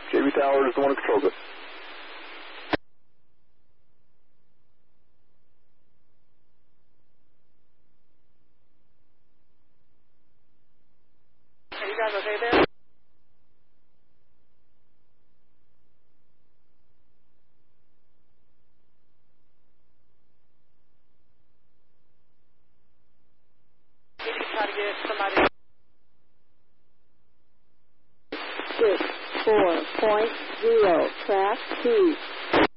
JB Tower is the one who controls it. Are you guys okay there? Did you try to get somebody? 6, 4.0, track 2.